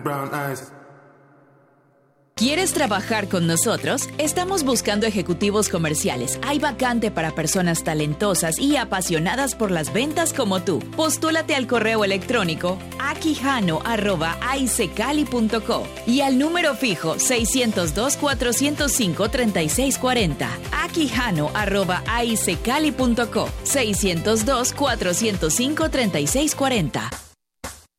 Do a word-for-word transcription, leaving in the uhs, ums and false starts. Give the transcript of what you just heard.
Brown eyes. ¿Quieres trabajar con nosotros? Estamos buscando ejecutivos comerciales. Hay vacante para personas talentosas y apasionadas por las ventas como tú. Postúlate al correo electrónico aquijano arroba aicecali punto co y al número fijo seiscientos dos, cuatrocientos cinco, treinta y seis cuarenta. aquijano arroba aicecali punto co seiscientos dos, cuatrocientos cinco, treinta y seis cuarenta.